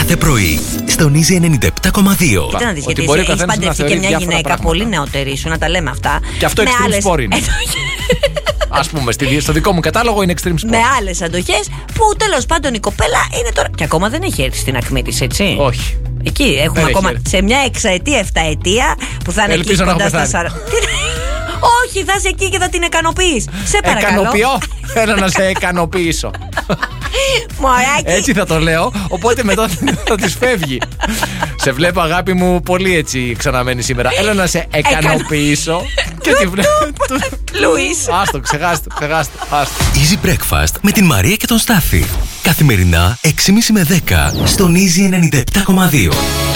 κάθε πρωί στον Easy 97,2. Κοίτα να δεις, γιατί έχεις παντρευτεί και μια γυναίκα πολύ νεότερη σου, να τα λέμε αυτά. Και αυτό extreme sport είναι. Ας πούμε, στο δικό μου κατάλογο είναι extreme sport. Με άλλες αντοχές που τέλος πάντων η κοπέλα είναι τώρα. Και ακόμα δεν έχει έρθει στην ακμή της, έτσι. Όχι. Εκεί έχουμε δεν ακόμα σε μια 6ετία, 7ετία που θα είναι εκεί κοντά στα 40. Όχι, θα είσαι εκεί και θα την ικανοποιείς. Σε παρακαλώ. Ικανοποιώ. Θέλω να σε ικανοποιήσω. Μωράκι. Έτσι θα το λέω. Οπότε μετά θα της φεύγει. Σε βλέπω, αγάπη μου, πολύ έτσι ξαναμένη σήμερα. Έλα να σε ικανοποιήσω. Και τη βλέπω. Λουίς. Άστο, ξεχάστε. Easy Breakfast με την Μαρία και τον Στάφη. Καθημερινά 6.30 με 10 στον Easy 97,2.